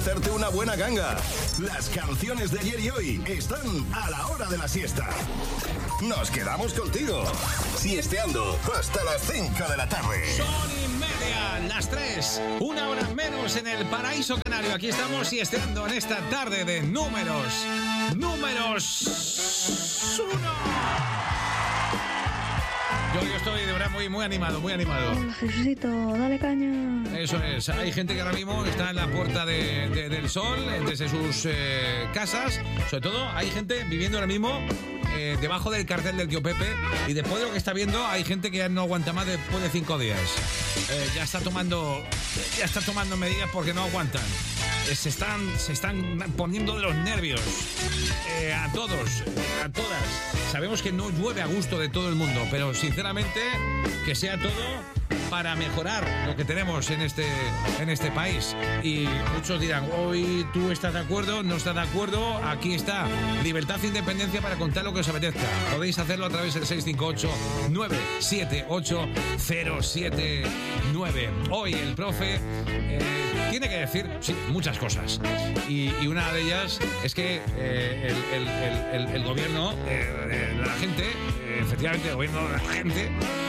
Hacerte una buena ganga. Las canciones de ayer y hoy están a la hora de la siesta. Nos quedamos contigo, siesteando hasta las 5 de la tarde. Son y media, las 3, una hora menos en el paraíso canario. Aquí estamos siesteando en esta tarde de números 1. Yo estoy de verdad muy animado. Hola, Jesucito, dale caña. Eso es, hay gente que ahora mismo está en la puerta del sol, desde sus casas. Sobre todo hay gente viviendo ahora mismo debajo del cartel del tío Pepe. Y después de lo que está viendo, hay gente que ya no aguanta más después de 5 días. Ya está tomando medidas porque no aguantan. Se están poniendo de los nervios. A todos, a todas. Sabemos que no llueve a gusto de todo el mundo, pero sinceramente que sea todo para mejorar lo que tenemos en este país. Y muchos dirán, hoy tú estás de acuerdo, no estás de acuerdo. Aquí está, libertad e independencia para contar lo que os apetezca. Podéis hacerlo a través del 658-978-079. Hoy el profe tiene que decir muchas cosas. Y una de ellas es que el gobierno, la gente, efectivamente el gobierno de la gente,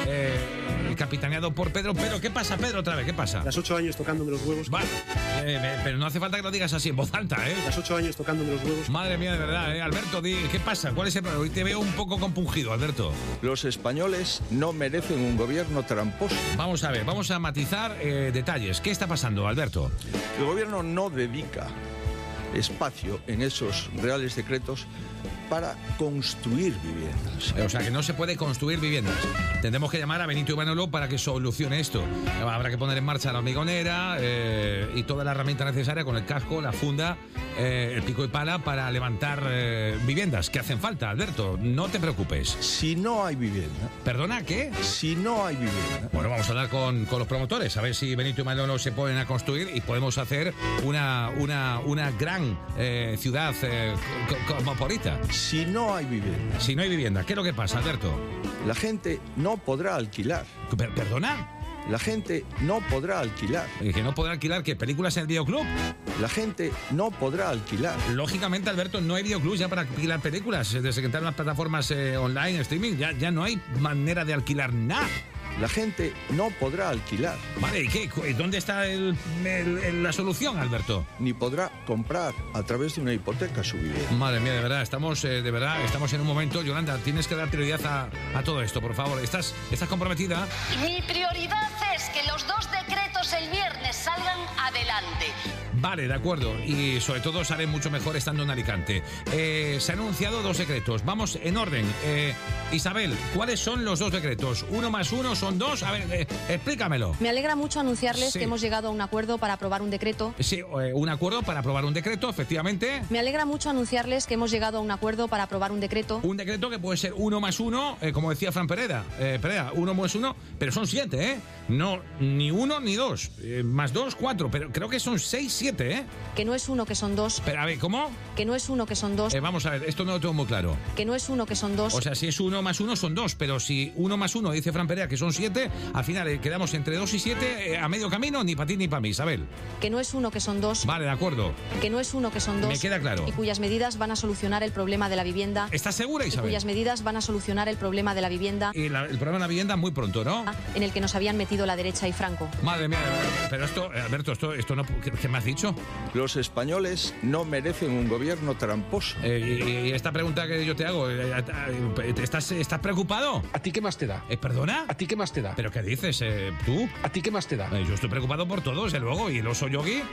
capitaneado por Pedro. Pero ¿qué pasa, Pedro, otra vez? ¿Qué pasa? Las 8 años tocándome los huevos. Vale, pero no hace falta que lo digas así en voz alta, ¿eh? Las 8 años tocándome los huevos. Madre mía, de verdad, ¿eh? Alberto, ¿qué pasa? ¿Cuál es el problema? Hoy te veo un poco compungido, Alberto. Los españoles no merecen un gobierno tramposo. Vamos a ver, vamos a matizar detalles. ¿Qué está pasando, Alberto? El gobierno no dedica espacio en esos reales decretos para construir viviendas. O sea, que no se puede construir viviendas. Tendremos que llamar a Benito Imanolo para que solucione esto. Habrá que poner en marcha la hormigonera y toda la herramienta necesaria con el casco, la funda, el pico y pala para levantar viviendas que hacen falta, Alberto. No te preocupes. Si no hay vivienda... ¿Perdona, qué? Si no hay vivienda... Bueno, vamos a hablar con los promotores, a ver si Benito y Imanolo se ponen a construir y podemos hacer una gran ciudad cosmopolita. Si no hay vivienda... Si no hay vivienda, ¿qué es lo que pasa, Alberto? La gente no podrá alquilar. ¿Perdona? La gente no podrá alquilar. ¿Que no podrá alquilar qué? ¿Películas en el videoclub? La gente no podrá alquilar. Lógicamente, Alberto, no hay videoclubs ya para alquilar películas. Desde que entraron las plataformas online, streaming, ya no hay manera de alquilar nada. La gente no podrá alquilar. Vale, ¿y qué? ¿Dónde está la solución, Alberto? Ni podrá comprar a través de una hipoteca su vivienda. Madre mía, de verdad estamos en un momento. Yolanda, tienes que dar prioridad a todo esto, por favor. ¿Estás comprometida? Mi prioridad es que los 2 decretos el viernes salgan adelante. Vale, de acuerdo. Y sobre todo sale mucho mejor estando en Alicante. Se han anunciado 2 decretos. Vamos en orden. Isabel, ¿cuáles son los 2 decretos? 1 más 1 son 2. A ver, explícamelo. Me alegra mucho anunciarles que hemos llegado a un acuerdo para aprobar un decreto. Sí, un acuerdo para aprobar un decreto, efectivamente. Me alegra mucho anunciarles que hemos llegado a un acuerdo para aprobar un decreto. Un decreto que puede ser 1 más 1, como decía Fran Pereda. 1 más 1, pero son 7, ¿eh? No, ni 1 ni 2. Más 2, 4, pero creo que son 6, 7, ¿eh? Que no es 1, que son 2. Pero, a ver, ¿cómo? Que no es 1, que son 2. Vamos a ver, esto no lo tengo muy claro. Que no es 1, que son 2. O sea, si es 1 más 1 son 2, pero si 1 más 1 dice Fran Perea que son 7, al final quedamos entre 2 y 7 a medio camino, ni para ti ni para mí, Isabel. Que no es 1, que son 2. Vale, de acuerdo. Que no es 1, que son 2. Me queda claro. Y cuyas medidas van a solucionar el problema de la vivienda. ¿Estás segura, Isabel? Y cuyas medidas van a solucionar el problema de la vivienda. Y el problema de la vivienda muy pronto, ¿no? En el que nos habían metido la derecha y Franco. Madre mía, pero esto, Alberto, esto no, ¿qué me has dicho? Los españoles no merecen un gobierno tramposo. Y esta pregunta que yo te hago, ¿estás preocupado? ¿A ti qué más te da? ¿Perdona? ¿A ti qué más te da? ¿Pero qué dices, tú? ¿A ti qué más te da? Yo estoy preocupado por todo, desde luego. ¿Y el oso yogi?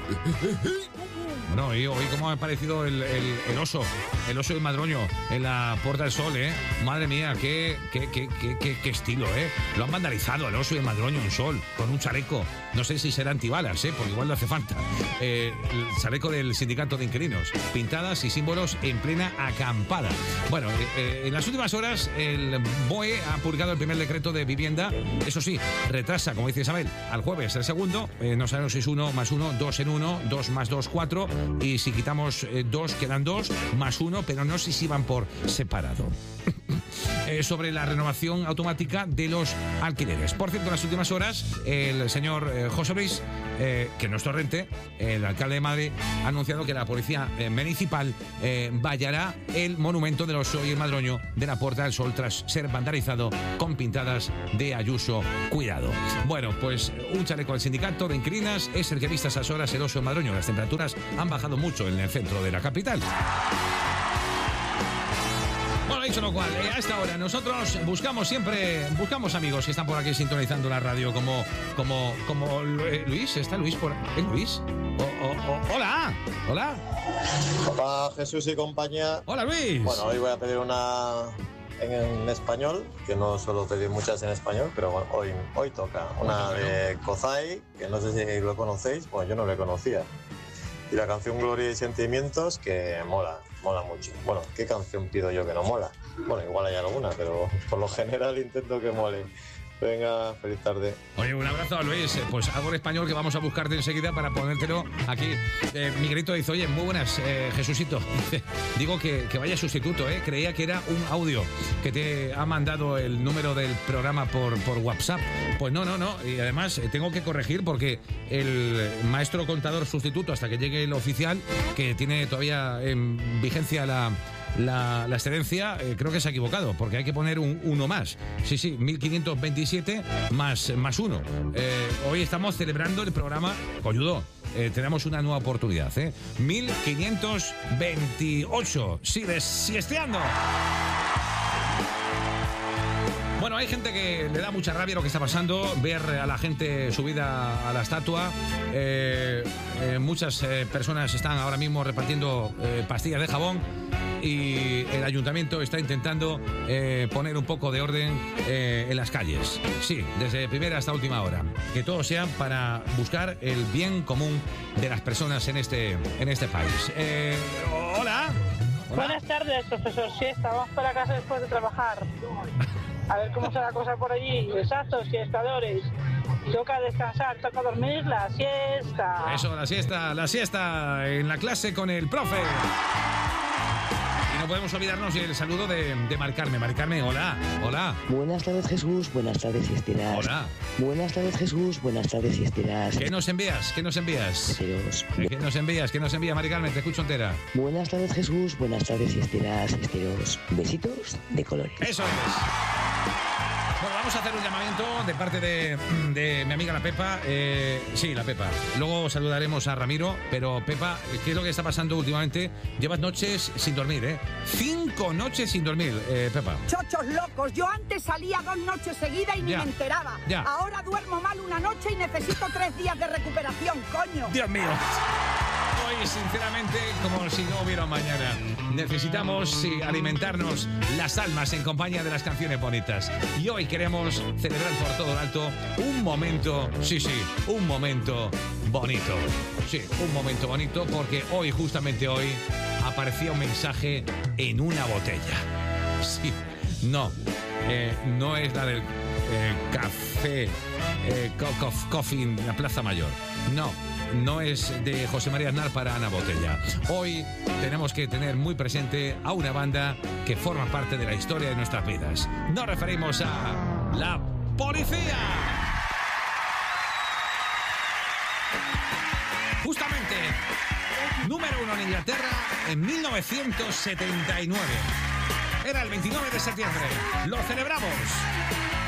Bueno, y hoy cómo me ha parecido el oso del Madroño en la Puerta del Sol, ¿eh? Madre mía, qué estilo, ¿eh? Lo han vandalizado el oso y el Madroño en Sol, con un chaleco. No sé si será antibalas, porque igual no hace falta. El chaleco del sindicato de inquilinos. Pintadas y símbolos en plena acampada. Bueno, en las últimas horas el BOE ha publicado el primer decreto de vivienda. Eso sí, retrasa, como dice Isabel, al jueves el segundo. No sabemos si es 1 más 1, 2 en 1, 2 más 2, 4. Y si quitamos 2, quedan 2 más 1, pero no sé si van por separado. sobre la renovación automática de los alquileres. Por cierto, en las últimas horas, el señor José Luis, que no es Torrente, el alcalde de Madrid, ha anunciado que la policía municipal vallará el monumento de los Hoy en Madroño de la Puerta del Sol tras ser vandalizado con pintadas de Ayuso Cuidado. Bueno, pues un chaleco del sindicato de inquilinas es el que vista esas horas el Oso en Madroño. Las temperaturas han bajado mucho en el centro de la capital. Bueno, dicho lo cual, a esta hora nosotros buscamos amigos que están por aquí sintonizando la radio, como Luis. ¿Está Luis por ahí? ¿Es Luis? Hola. Hola, Jesús y compañía. Hola, Luis. Bueno, hoy voy a pedir una en español, que no suelo pedir muchas en español, pero bueno, hoy toca. Una de Kozai, que no sé si lo conocéis, bueno, yo no lo conocía. Y la canción Gloria y Sentimientos, que mola mucho. Bueno, ¿qué canción pido yo que no mola? Bueno, igual hay alguna, pero por lo general intento que mole. Venga, feliz tarde. Oye, un abrazo a Luis. Pues algo en español que vamos a buscarte enseguida para ponértelo aquí. Miguelito dice, oye, muy buenas, Jesucito. Digo que vaya sustituto, creía que era un audio que te ha mandado el número del programa por WhatsApp. Pues no. Y además tengo que corregir porque el maestro contador sustituto, hasta que llegue el oficial, que tiene todavía en vigencia la excedencia, creo que se ha equivocado, porque hay que poner uno más. Sí, 1527 más uno. Hoy estamos celebrando el programa Colludo. Tenemos una nueva oportunidad, 1528. Sigue siesteando. Bueno, hay gente que le da mucha rabia lo que está pasando, ver a la gente subida a la estatua. Muchas personas están ahora mismo repartiendo pastillas de jabón y el ayuntamiento está intentando poner un poco de orden en las calles. Sí, desde primera hasta última hora. Que todo sea para buscar el bien común de las personas en este país. Hola. Buenas tardes, profesor Siesta. Vamos para casa después de trabajar. A ver cómo está la cosa por allí. Exacto, siestadores. Toca descansar, toca dormir, la siesta. Eso, la siesta en la clase con el profe. Y no podemos olvidarnos del saludo de Maricarmen. Maricarmen, hola. Buenas tardes, Jesús, buenas tardes, siesteras. Hola. Buenas tardes, Jesús, buenas tardes, siesteras. ¿Qué nos envías? ¿Qué nos envías, Maricarmen? Te escucho entera. Buenas tardes, Jesús, buenas tardes, siesteras, siesteros. Besitos de colores. Eso es. Bueno, vamos a hacer un llamamiento de parte de mi amiga la Pepa. Sí, la Pepa. Luego saludaremos a Ramiro, pero Pepa, ¿qué es lo que está pasando últimamente? Llevas noches sin dormir, 5 noches sin dormir, Pepa. Chochos locos, yo antes salía 2 noches seguidas y ni me enteraba. Ya. Ahora duermo mal una noche y necesito 3 días de recuperación, coño. Dios mío. Hoy, sinceramente, como si no hubiera mañana. Necesitamos alimentarnos las almas en compañía de las canciones bonitas. Y hoy queremos celebrar por todo lo alto un momento, un momento bonito. Sí, un momento bonito porque hoy, justamente hoy, aparecía un mensaje en una botella. Sí, no es la del café Coffee en la Plaza Mayor. No es de José María Aznar para Ana Botella. Hoy tenemos que tener muy presente a una banda que forma parte de la historia de nuestras vidas. Nos referimos a La Policía. Justamente, número 1 en Inglaterra en 1979. Era el 29 de septiembre. Lo celebramos.